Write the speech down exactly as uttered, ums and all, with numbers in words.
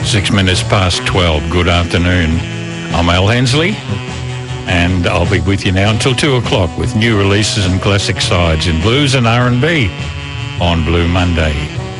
Six minutes past twelve. Good afternoon. I'm Al Hensley, and I'll be with you now until two o'clock with new releases and classic sides in blues and R and B on Blue Monday.